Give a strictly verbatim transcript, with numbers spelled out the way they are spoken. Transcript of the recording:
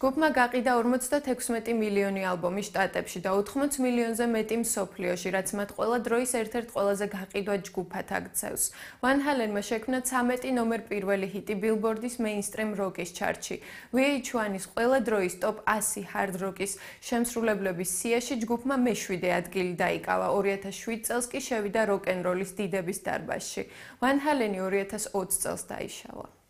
ჯგუფმა გაყიდა ორმოცდათექვსმეტი მილიონი ალბომი შტატებში და ოთხმოც მილიონზე მეტი მსოფლიოში, რაც მათ ყველა დროის ერთ-ერთ ყველაზე გაყიდვად ჯგუფად აქცევს. Van Halenმა შექმნა ცამეტი ნომერ პირველი ჰიტი Billboard-ის mainstream rock-ის ჩარტში. V H one-ის ყველა დროის ტოპ ასი hard rock-ის შემსრულებლების სიაში ჯგუფმა მეშვიდე ადგილი დაიკავა. ორი ათას შვიდ წელს კი შევიდა rock and roll-ის დიდების დარბაზში. Van Haleni ორი ათას ოცი წელს დაიშალა.